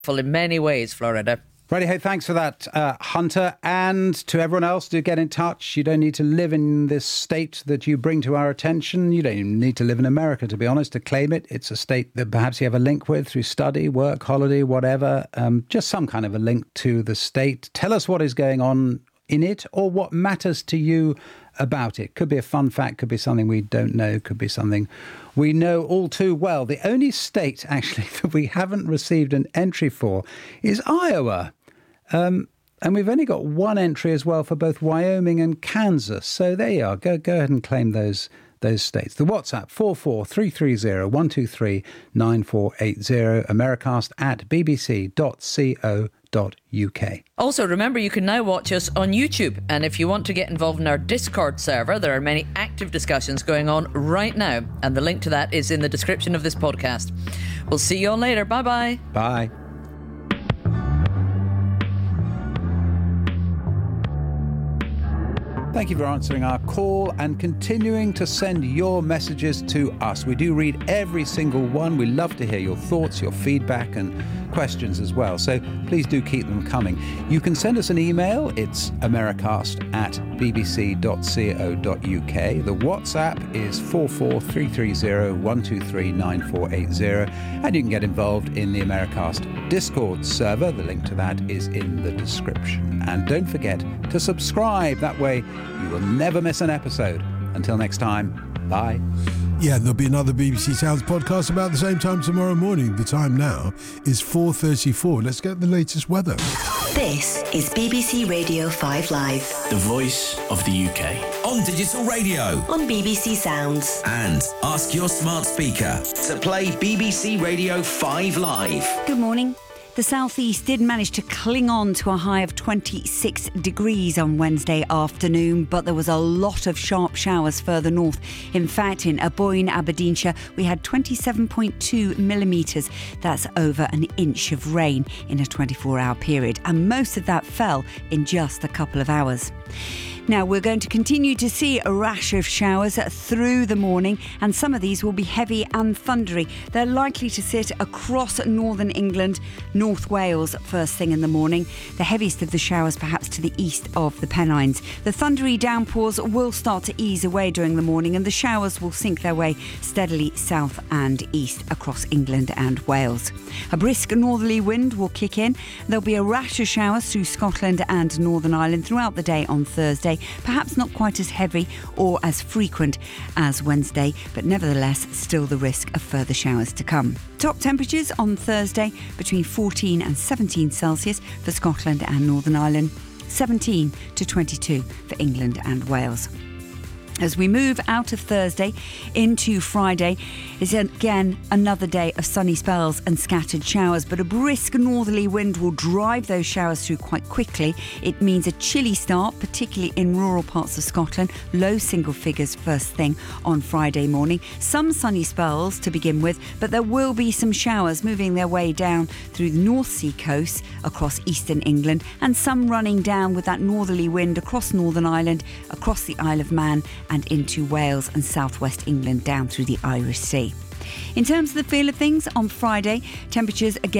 in many ways, Florida. Righty-ho, thanks for that, Hunter. And to everyone else, do get in touch. You don't need to live in this state that you bring to our attention. You don't even need to live in America, to be honest, to claim it. It's a state that perhaps you have a link with through study, work, holiday, whatever. Just some kind of a link to the state. Tell us what is going on in it or what matters to you about it. Could be a fun fact, could be something we don't know, could be something we know all too well. The only state, actually, that we haven't received an entry for is Iowa. And we've only got one entry as well for both Wyoming and Kansas. So there you are. Go ahead and claim those states. The WhatsApp, 44330 Americast at bbc.co.uk. Also, remember, you can now watch us on YouTube. And if you want to get involved in our Discord server, there are many active discussions going on right now. And the link to that is in the description of this podcast. We'll see you all later. Bye-bye. Bye. Thank you for answering our call and continuing to send your messages to us. We do read every single one. We love to hear your thoughts, your feedback and questions as well. So please do keep them coming. You can send us an email. It's americast@bbc.co.uk. The WhatsApp is 44330 and you can get involved in the Americast Discord server. The link to that is in the description. And don't forget to subscribe. That way you will never miss an episode. Until next time, bye. Yeah, there'll be another BBC Sounds podcast about the same time tomorrow morning. The time now is 4:34. Let's get the latest weather. This is BBC Radio 5 Live. The voice of the UK. On digital radio. On BBC Sounds. And ask your smart speaker to play BBC Radio 5 Live. Good morning. The southeast did manage to cling on to a high of 26 degrees on Wednesday afternoon, but there was a lot of sharp showers further north. In fact, in Aboyne, Aberdeenshire, we had 27.2 millimetres. That's over an inch of rain in a 24-hour period, and most of that fell in just a couple of hours. Now, we're going to continue to see a rash of showers through the morning, and some of these will be heavy and thundery. They're likely to sit across northern England, North Wales first thing in the morning. The heaviest of the showers perhaps to the east of the Pennines. The thundery downpours will start to ease away during the morning, and the showers will sink their way steadily south and east across England and Wales. A brisk northerly wind will kick in. There'll be a rash of showers through Scotland and Northern Ireland throughout the day on Thursday. Perhaps not quite as heavy or as frequent as Wednesday, but nevertheless still the risk of further showers to come. Top temperatures on Thursday between 14 and 17 Celsius for Scotland and Northern Ireland, 17 to 22 for England and Wales. As we move out of Thursday into Friday, it's again another day of sunny spells and scattered showers, but a brisk northerly wind will drive those showers through quite quickly. It means a chilly start, particularly in rural parts of Scotland, low single figures first thing on Friday morning. Some sunny spells to begin with, but there will be some showers moving their way down through the North Sea coast across eastern England, and some running down with that northerly wind across Northern Ireland, across the Isle of Man and into Wales and southwest England down through the Irish Sea. In terms of the feel of things, on Friday, temperatures again